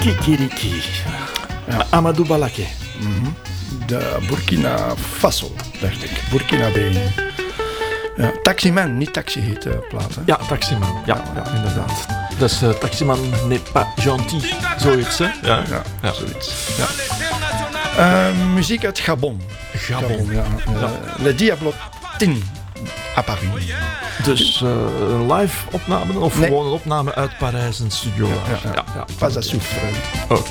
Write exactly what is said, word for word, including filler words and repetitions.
Kikiriki. Ja. Amadou Balaké. Mm-hmm. De Burkina Faso, dacht ik. Burkina B. Ja, Taximan, niet Taxi heet de plaat. Hè? Ja, Taximan. Ja, ja, inderdaad. Dus uh, Taximan n'est pas gentil. Zoiets, hè? Ja, ja, ja. zoiets. Ja. Uh, muziek uit Gabon. Gabon, Gabon ja. Uh, ja. Le Diablotin à Paris. Dus uh, een live opname of nee. gewoon een opname uit Parijs, een studio? Ja, ja, ja. ja, ja. Pas à souffrir. Oké. Okay.